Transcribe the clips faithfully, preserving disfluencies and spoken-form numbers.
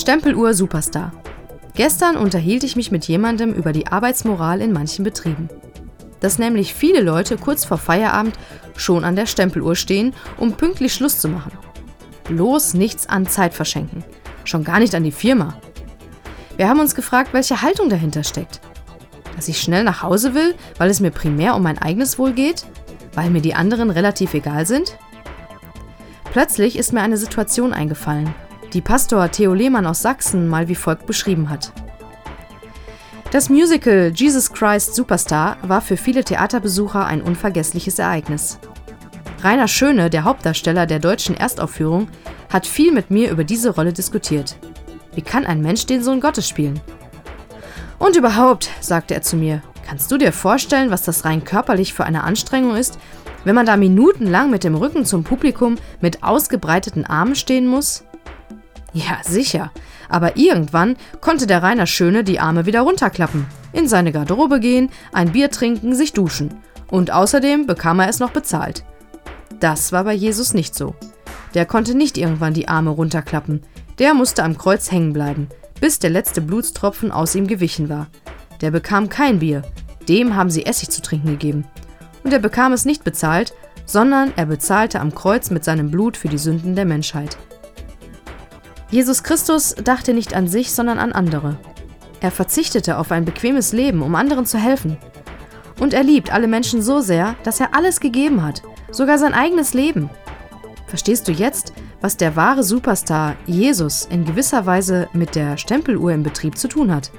Stempeluhr Superstar. Gestern unterhielt ich mich mit jemandem über die Arbeitsmoral in manchen Betrieben. Dass nämlich viele Leute kurz vor Feierabend schon an der Stempeluhr stehen, um pünktlich Schluss zu machen. Bloß nichts an Zeit verschenken. Schon gar nicht an die Firma. Wir haben uns gefragt, welche Haltung dahinter steckt. Dass ich schnell nach Hause will, weil es mir primär um mein eigenes Wohl geht? Weil mir die anderen relativ egal sind? Plötzlich ist mir eine Situation eingefallen, die Pastor Theo Lehmann aus Sachsen mal wie folgt beschrieben hat. Das Musical Jesus Christ Superstar war für viele Theaterbesucher ein unvergessliches Ereignis. Rainer Schöne, der Hauptdarsteller der deutschen Erstaufführung, hat viel mit mir über diese Rolle diskutiert. Wie kann ein Mensch den Sohn Gottes spielen? Und überhaupt, sagte er zu mir, kannst du dir vorstellen, was das rein körperlich für eine Anstrengung ist, wenn man da minutenlang mit dem Rücken zum Publikum mit ausgebreiteten Armen stehen muss? Ja, sicher. Aber irgendwann konnte der Rainer Schöne die Arme wieder runterklappen, in seine Garderobe gehen, ein Bier trinken, sich duschen. Und außerdem bekam er es noch bezahlt. Das war bei Jesus nicht so. Der konnte nicht irgendwann die Arme runterklappen. Der musste am Kreuz hängen bleiben, bis der letzte Blutstropfen aus ihm gewichen war. Der bekam kein Bier, dem haben sie Essig zu trinken gegeben. Und er bekam es nicht bezahlt, sondern er bezahlte am Kreuz mit seinem Blut für die Sünden der Menschheit. Jesus Christus dachte nicht an sich, sondern an andere. Er verzichtete auf ein bequemes Leben, um anderen zu helfen. Und er liebt alle Menschen so sehr, dass er alles gegeben hat, sogar sein eigenes Leben. Verstehst du jetzt, was der wahre Superstar Jesus in gewisser Weise mit der Stempeluhr im Betrieb zu tun hat?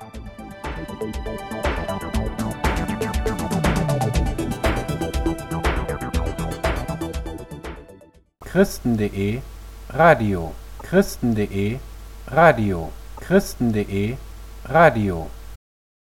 Christen.de Radio Christen.de Radio Christen.de Radio